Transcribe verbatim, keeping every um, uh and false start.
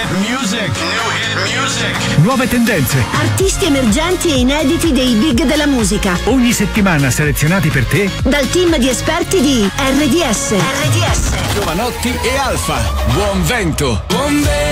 hit music. New hit music. Nuove tendenze. Artisti emergenti e inediti dei big della musica. Ogni settimana selezionati per te dal team di esperti di R D S. R D S. Giovanotti e Alfa. Buon vento. Buon vento.